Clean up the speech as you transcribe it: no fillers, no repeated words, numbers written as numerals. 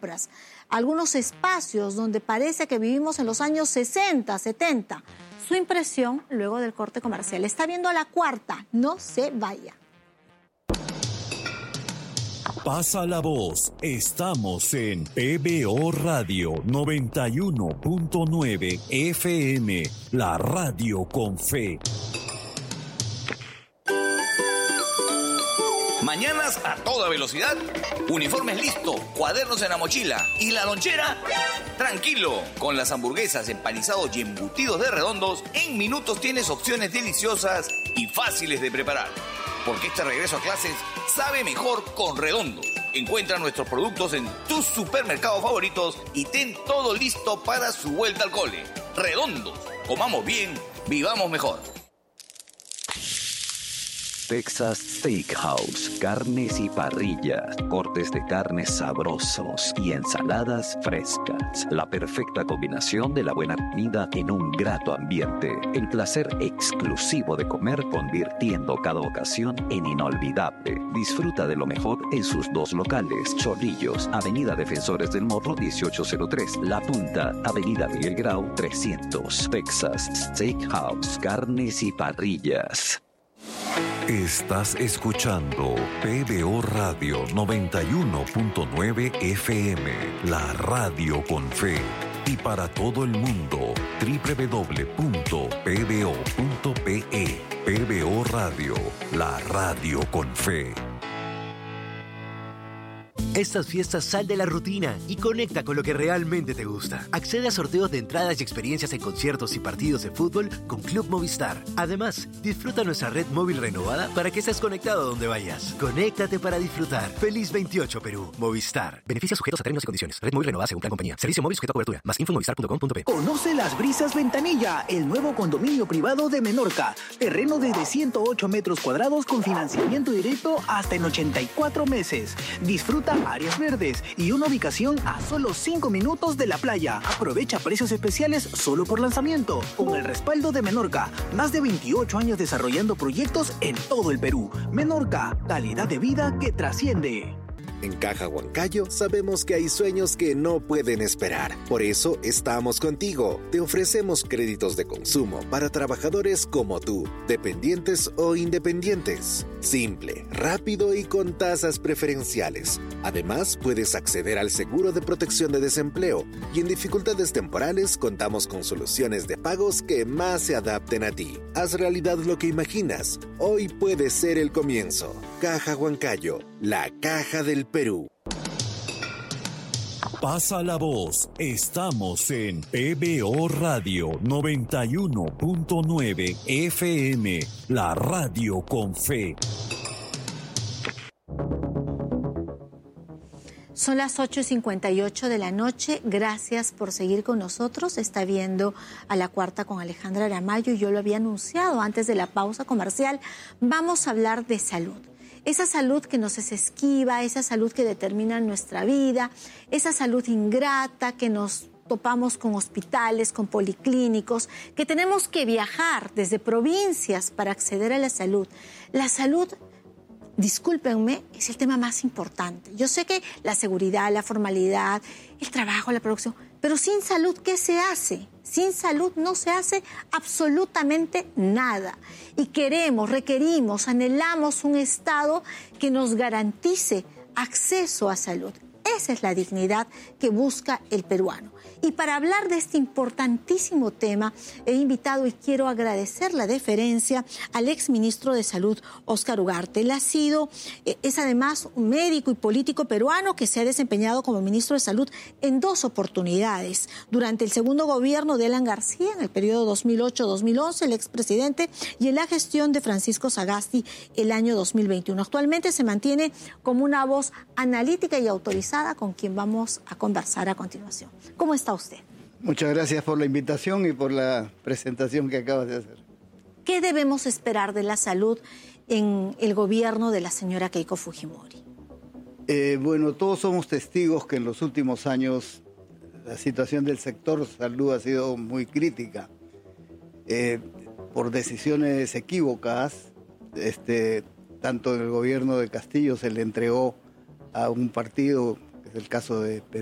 compras, algunos espacios donde parece que vivimos en los años 60, 70. Su impresión luego del corte comercial. Está viendo La Cuarta, no se vaya. Pasa la voz, estamos en PBO Radio 91.9 FM, la radio con fe. Mañanas a toda velocidad, uniformes listos, cuadernos en la mochila y la lonchera. Tranquilo, con las hamburguesas, empanizados y embutidos de Redondos, en minutos tienes opciones deliciosas y fáciles de preparar. Porque este regreso a clases sabe mejor con Redondos. Encuentra nuestros productos en tus supermercados favoritos y ten todo listo para su vuelta al cole. Redondos, comamos bien, vivamos mejor. Texas Steakhouse, carnes y parrillas, cortes de carnes sabrosos y ensaladas frescas. La perfecta combinación de la buena comida en un grato ambiente. El placer exclusivo de comer convirtiendo cada ocasión en inolvidable. Disfruta de lo mejor en sus dos locales. Chorrillos, Avenida Defensores del Morro 1803. La Punta, Avenida Miguel Grau 300. Texas Steakhouse, carnes y parrillas. Estás escuchando PBO Radio 91.9 FM, la radio con fe. Y para todo el mundo, www.pbo.pe. PBO Radio, la radio con fe. Estas fiestas sal de la rutina y conecta con lo que realmente te gusta. Accede a sorteos de entradas y experiencias en conciertos y partidos de fútbol con Club Movistar. Además, disfruta nuestra red móvil renovada para que estés conectado donde vayas. Conéctate para disfrutar. Feliz 28 Perú. Movistar. Beneficios sujetos a términos y condiciones. Red móvil renovada según plan compañía. Servicio móvil sujeto a cobertura. Más info en movistar.com.pe. Conoce Las Brisas Ventanilla, el nuevo condominio privado de Menorca. Terreno desde 108 metros cuadrados con financiamiento directo hasta en 84 meses. Disfruta áreas verdes y una ubicación a solo 5 minutos de la playa. Aprovecha precios especiales solo por lanzamiento. Con el respaldo de Menorca, más de 28 años desarrollando proyectos en todo el Perú. Menorca, calidad de vida que trasciende. En Caja Huancayo sabemos que hay sueños que no pueden esperar. Por eso estamos contigo. Te ofrecemos créditos de consumo para trabajadores como tú, dependientes o independientes. Simple, rápido y con tasas preferenciales. Además, puedes acceder al seguro de protección de desempleo. Y en dificultades temporales contamos con soluciones de pagos que más se adapten a ti. Haz realidad lo que imaginas. Hoy puede ser el comienzo. Caja Huancayo, la caja del Perú. Pasa la voz, estamos en PBO Radio 91.9 FM, la radio con fe. Son las 8:58 de la noche. Gracias por seguir con nosotros. Está viendo a La Cuarta con Alejandra Aramayo. Yo lo había anunciado antes de la pausa comercial. Vamos a hablar de salud. Esa salud que nos es esquiva, esa salud que determina nuestra vida, esa salud ingrata que nos topamos con hospitales, con policlínicos, que tenemos que viajar desde provincias para acceder a la salud. La salud, discúlpenme, es el tema más importante. Yo sé que la seguridad, la formalidad, el trabajo, la producción, pero sin salud, ¿qué se hace? Sin salud no se hace absolutamente nada. Y queremos, requerimos, anhelamos un Estado que nos garantice acceso a salud. Esa es la dignidad que busca el peruano. Y para hablar de este importantísimo tema, he invitado y quiero agradecer la deferencia al exministro de Salud, Óscar Ugarte. Él es además un médico y político peruano que se ha desempeñado como ministro de Salud en 2 oportunidades. Durante el segundo gobierno de Alan García, en el periodo 2008-2011, el expresidente, y en la gestión de Francisco Sagasti el año 2021. Actualmente se mantiene como una voz analítica y autorizada con quien vamos a conversar a continuación. ¿Cómo está usted? Muchas gracias por la invitación y por la presentación que acabas de hacer. ¿Qué debemos esperar de la salud en el gobierno de la señora Keiko Fujimori? Bueno, todos somos testigos que en los últimos años la situación del sector salud ha sido muy crítica. Por decisiones equívocas, tanto en el gobierno de Castillo se le entregó a un partido, que es el caso de